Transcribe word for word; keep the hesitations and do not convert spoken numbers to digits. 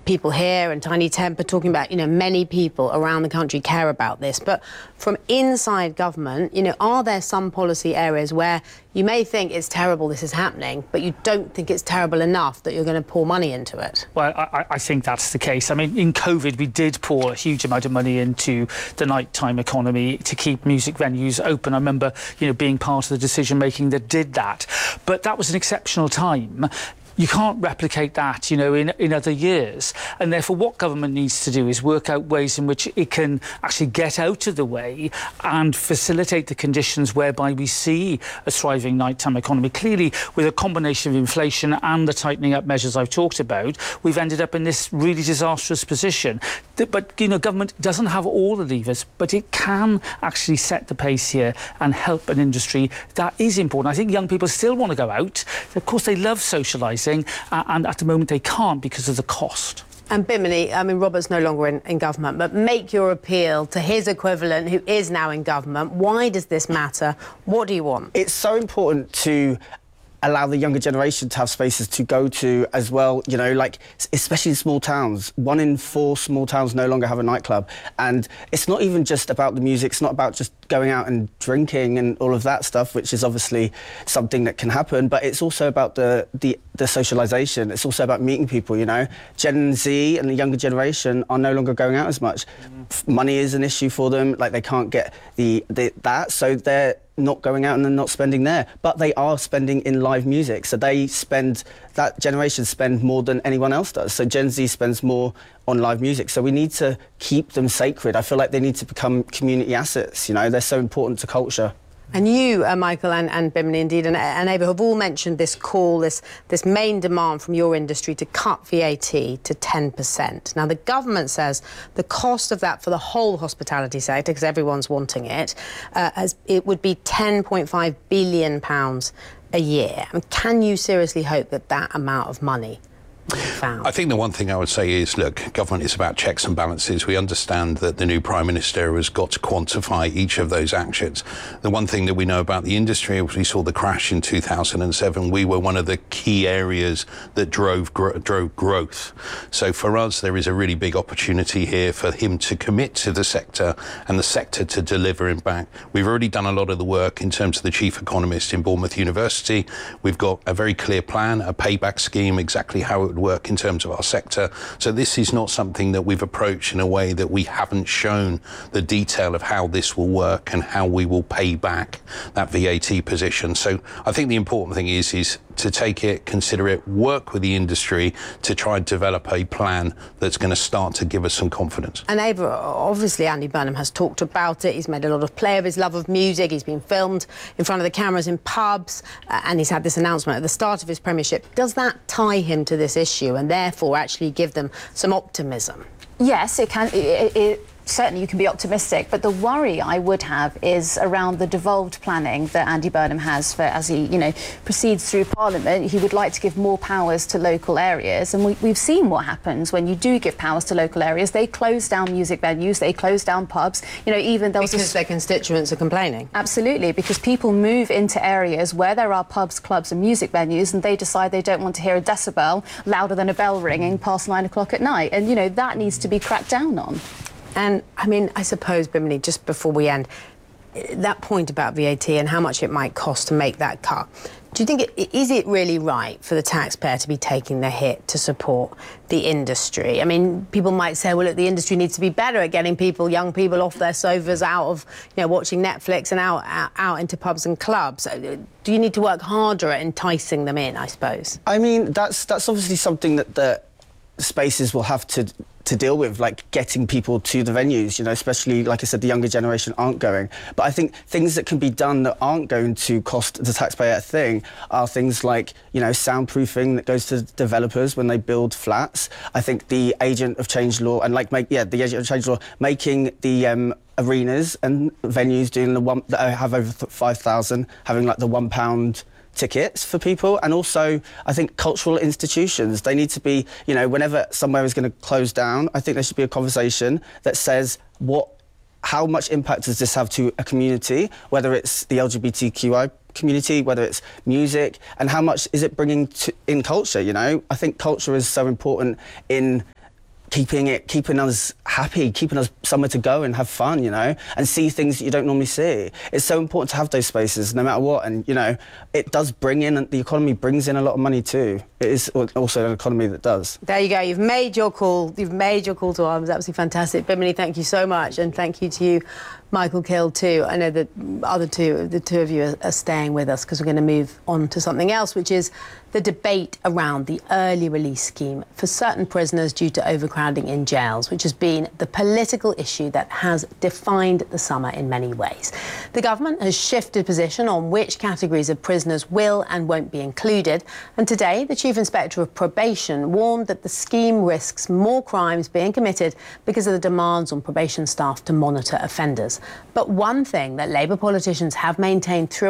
people here and Tiny Temper talking about, you know, many people around the country care about this. But from inside government, you know, are there some policy areas where you may think it's terrible this is happening, but you don't think it's terrible enough that you're going to pour money into it? Well, I, I think that's the case. I mean, in COVID, we did pour a huge amount of money into the nighttime economy to keep music venues open. I remember, you know, being part of the decision-making that did that. But that was an exceptional time. You can't replicate that, you know, in, in other years. And therefore, what government needs to do is work out ways in which it can actually get out of the way and facilitate the conditions whereby we see a thriving nighttime economy. Clearly, with a combination of inflation and the tightening up measures I've talked about, we've ended up in this really disastrous position. But, you know, government doesn't have all the levers, but it can actually set the pace here and help an industry that is important. I think young people still want to go out. Of course, they love socialising. Uh, and at the moment they can't because of the cost. And Bimini, I mean, Robert's no longer in, in government, but make your appeal to his equivalent who is now in government. Why does this matter? What do you want? It's so important to allow the younger generation to have spaces to go to as well, you know, like, especially in small towns. One in four small towns no longer have a nightclub. And it's not even just about the music, it's not about just going out and drinking and all of that stuff, which is obviously something that can happen, but it's also about the, the, the socialisation. It's also about meeting people, you know. Gen Z and the younger generation are no longer going out as much. Mm. Money is an issue for them, like they can't get the, the that, so they're not going out and they're not spending there, but they are spending in live music. So they spend, that generation spend more than anyone else does. So Gen Z spends more on live music. So we need to keep them sacred. I feel like they need to become community assets, you know, they're so important to culture. And you, uh, Michael, and, and Bimini, indeed, and, and Ava have all mentioned this call, this, this main demand from your industry to cut V A T to ten percent. Now, the government says the cost of that for the whole hospitality sector, because everyone's wanting it, uh, as it would be ten point five billion pounds a year. I mean, can you seriously hope that that amount of money found? I think the one thing I would say is, look, government is about checks and balances. We understand that the new Prime Minister has got to quantify each of those actions. The one thing that we know about the industry, we saw the crash in two thousand seven, we were one of the key areas that drove, gro drove growth. So for us, there is a really big opportunity here for him to commit to the sector and the sector to deliver him back. We've already done a lot of the work in terms of the chief economist in Bournemouth University. We've got a very clear plan, a payback scheme, exactly how it would work in terms of our sector. So this is not something that we've approached in a way that we haven't shown the detail of how this will work and how we will pay back that V A T position. So I think the important thing is is to take it, consider it, work with the industry to try and develop a plan that's going to start to give us some confidence. And Ava, obviously Andy Burnham has talked about it. He's made a lot of play of his love of music. He's been filmed in front of the cameras in pubs, uh, and he's had this announcement at the start of his premiership. Does that tie him to this issue and therefore actually give them some optimism? Yes, it can. It, it, certainly you can be optimistic, but the worry I would have is around the devolved planning that Andy Burnham has for, as he, you know, proceeds through Parliament. He would like to give more powers to local areas, and we, we've seen what happens when you do give powers to local areas. They close down music venues, they close down pubs, you know, even there was Because their constituents are complaining. Absolutely, because people move into areas where there are pubs, clubs and music venues, and they decide they don't want to hear a decibel louder than a bell ringing past nine o'clock at night, and, you know, that needs to be cracked down on. And, I mean, I suppose, Bimini, just before we end, that point about V A T and how much it might cost to make that cut, do you think, it, is it really right for the taxpayer to be taking the hit to support the industry? I mean, people might say, well, look, the industry needs to be better at getting people, young people, off their sofas, out of, you know, watching Netflix and out, out, out into pubs and clubs. Do you need to work harder at enticing them in, I suppose? I mean, that's, that's obviously something that the spaces will have to to deal with, like getting people to the venues, you know, especially, like I said, the younger generation aren't going. But I think things that can be done that aren't going to cost the taxpayer a thing are things like, you know, soundproofing that goes to developers when they build flats. I think the agent of change law, and like, make, yeah, the agent of change law, making the um, arenas and venues doing the one that have over five thousand, having like the one pound tickets for people. And also I think cultural institutions, they need to be, you know, whenever somewhere is going to close down, I think there should be a conversation that says what how much impact does this have to a community, whether it's the L G B T Q I community, whether it's music, and how much is it bringing to, in culture, you know? I think culture is so important in keeping it, keeping us happy, keeping us somewhere to go and have fun, you know, and see things that you don't normally see. It's so important to have those spaces, no matter what. And you know, it does bring in, the economy brings in a lot of money too. It is also an economy that does. There you go. You've made your call. You've made your call to arms. Absolutely fantastic. Bimini, thank you so much, and thank you to you, Michael Kill, too. I know that other two, the two of you are, are staying with us because we're going to move on to something else, which is the debate around the early release scheme for certain prisoners due to overcrowding in jails, which has been the political issue that has defined the summer in many ways. The government has shifted position on which categories of prisoners will and won't be included, and today the Chief Inspector of Probation warned that the scheme risks more crimes being committed because of the demands on probation staff to monitor offenders. But one thing that Labour politicians have maintained throughout